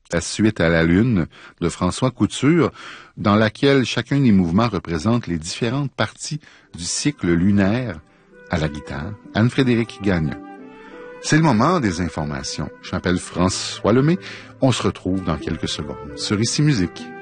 la suite à la Lune de François Couture, dans laquelle chacun des mouvements représente les différentes parties du cycle lunaire à la guitare, Anne-Frédérique Gagnon. C'est le moment des informations. Je m'appelle François Lemay. On se retrouve dans quelques secondes sur Ici Musique.